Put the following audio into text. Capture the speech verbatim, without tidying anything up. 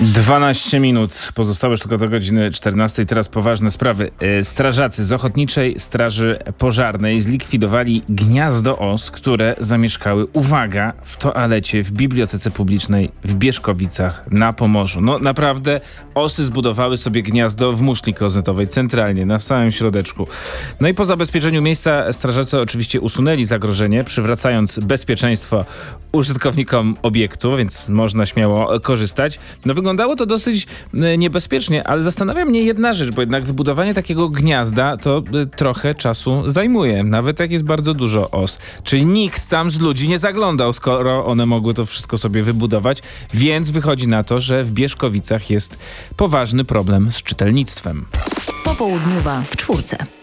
dwanaście minut. Pozostałe już tylko do godziny czternastej. Teraz poważne sprawy. Strażacy z Ochotniczej Straży Pożarnej zlikwidowali gniazdo os, które zamieszkały, uwaga, w toalecie w Bibliotece Publicznej w Bieszkowicach na Pomorzu. No naprawdę osy zbudowały sobie gniazdo w muszli klozetowej, centralnie, na samym środeczku. No i po zabezpieczeniu miejsca strażacy oczywiście usunęli zagrożenie, przywracając bezpieczeństwo użytkownikom obiektu, więc można śmiało korzystać. No wyglądało to dosyć niebezpiecznie, ale zastanawia mnie jedna rzecz, bo jednak wybudowanie takiego gniazda to trochę czasu zajmuje, nawet jak jest bardzo dużo os. Czyli nikt tam z ludzi nie zaglądał, skoro one mogły to wszystko sobie wybudować, więc wychodzi na to, że w Bieszkowicach jest poważny problem z czytelnictwem. Popołudniowa w czwórce.